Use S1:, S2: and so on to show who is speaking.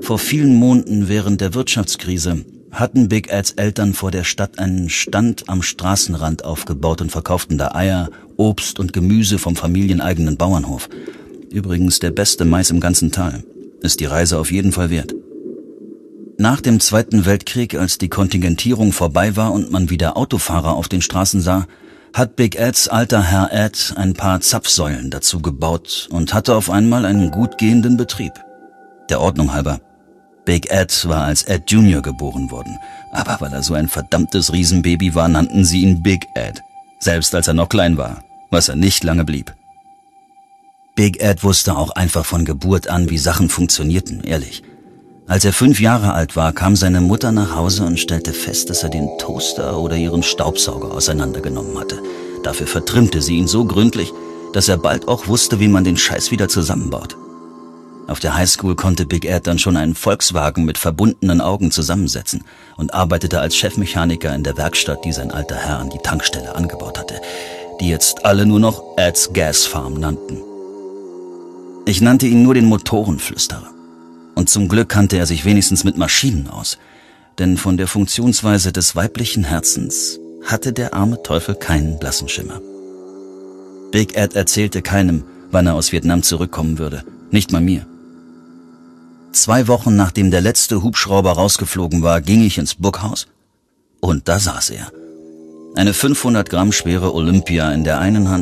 S1: Vor vielen Monaten während der Wirtschaftskrise hatten Big Eds Eltern vor der Stadt einen Stand am Straßenrand aufgebaut und verkauften da Eier, Obst und Gemüse vom familieneigenen Bauernhof. Übrigens der beste Mais im ganzen Tal. Ist die Reise auf jeden Fall wert. Nach dem Zweiten Weltkrieg, als die Kontingentierung vorbei war und man wieder Autofahrer auf den Straßen sah, hat Big Eds alter Herr Ed ein paar Zapfsäulen dazu gebaut und hatte auf einmal einen gut gehenden Betrieb. Der Ordnung halber. Big Ed war als Ed Jr. geboren worden, aber weil er so ein verdammtes Riesenbaby war, nannten sie ihn Big Ed, selbst als er noch klein war, was er nicht lange blieb. Big Ed wusste auch einfach von Geburt an, wie Sachen funktionierten, ehrlich. Als er 5 Jahre alt war, kam seine Mutter nach Hause und stellte fest, dass er den Toaster oder ihren Staubsauger auseinandergenommen hatte. Dafür vertrimmte sie ihn so gründlich, dass er bald auch wusste, wie man den Scheiß wieder zusammenbaut. Auf der Highschool konnte Big Ed dann schon einen Volkswagen mit verbundenen Augen zusammensetzen und arbeitete als Chefmechaniker in der Werkstatt, die sein alter Herr an die Tankstelle angebaut hatte, die jetzt alle nur noch Ed's Gas Farm nannten. Ich nannte ihn nur den Motorenflüsterer. Und zum Glück kannte er sich wenigstens mit Maschinen aus, denn von der Funktionsweise des weiblichen Herzens hatte der arme Teufel keinen blassen Schimmer. Big Ed erzählte keinem, wann er aus Vietnam zurückkommen würde, nicht mal mir. 2 Wochen nachdem der letzte Hubschrauber rausgeflogen war, ging ich ins Burghaus und da saß er. Eine 500 Gramm schwere Olympia in der einen Hand